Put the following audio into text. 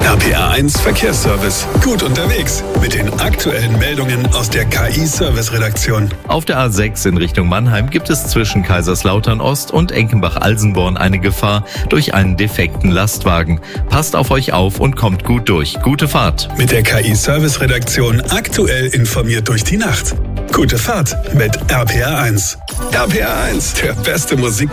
RPR1 Verkehrsservice. Gut unterwegs mit den aktuellen Meldungen aus der KI-Service-Redaktion. Auf der A6 in Richtung Mannheim gibt es zwischen Kaiserslautern Ost und Enkenbach-Alsenborn eine Gefahr durch einen defekten Lastwagen. Passt auf euch auf und kommt gut durch. Gute Fahrt. Mit der KI-Service-Redaktion aktuell informiert durch die Nacht. Gute Fahrt mit RPR1. RPR1, der beste Musikpreis.